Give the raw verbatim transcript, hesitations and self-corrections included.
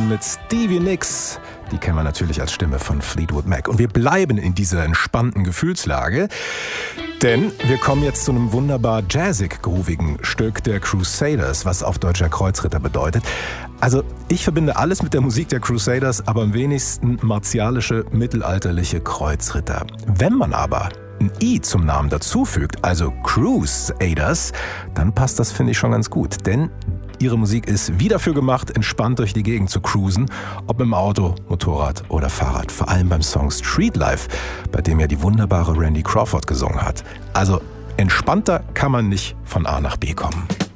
Woman mit Stevie Nicks. Die kennen wir natürlich als Stimme von Fleetwood Mac. Und wir bleiben in dieser entspannten Gefühlslage, denn wir kommen jetzt zu einem wunderbar jazzig-groovigen Stück der Crusaders, was auf Deutsch ja Kreuzritter bedeutet. Also ich verbinde alles mit der Musik der Crusaders, aber am wenigsten martialische, mittelalterliche Kreuzritter. Wenn man aber ein I zum Namen dazufügt, also Crusaders, dann passt das, finde ich, schon ganz gut. Denn ihre Musik ist wie dafür gemacht, entspannt durch die Gegend zu cruisen, ob im Auto, Motorrad oder Fahrrad. Vor allem beim Song Street Life, bei dem ja die wunderbare Randy Crawford gesungen hat. Also entspannter kann man nicht von A nach B kommen.